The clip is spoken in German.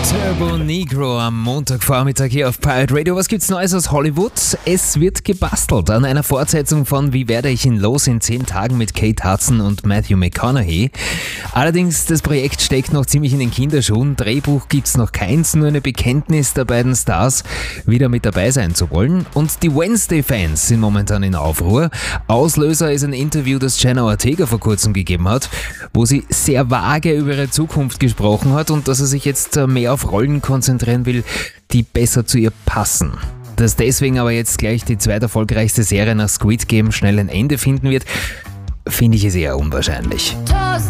Turbo Negro am Montagvormittag hier auf Pirate Radio. Was gibt's Neues aus Hollywood? Es wird gebastelt an einer Fortsetzung von Wie werde ich ihn los in 10 Tagen mit Kate Hudson und Matthew McConaughey. Allerdings, das Projekt steckt noch ziemlich in den Kinderschuhen. Drehbuch gibt's noch keins, nur eine Bekenntnis der beiden Stars, wieder mit dabei sein zu wollen. Und die Wednesday-Fans sind momentan in Aufruhr. Auslöser ist ein Interview, das Jenna Ortega vor kurzem gegeben hat, wo sie sehr vage über ihre Zukunft gesprochen hat und dass er sich jetzt mehr auf Rollen konzentrieren will, die besser zu ihr passen. Dass deswegen aber jetzt gleich die zweiterfolgreichste Serie nach Squid Game schnell ein Ende finden wird, finde ich es eher unwahrscheinlich.